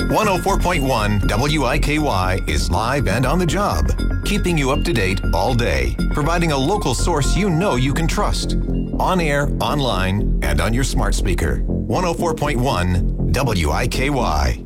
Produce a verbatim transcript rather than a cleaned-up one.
one oh four point one W I K Y is live and on the job, keeping you up to date all day, providing a local source you know you can trust. On air, online, and on your smart speaker. one oh four point one W I K Y.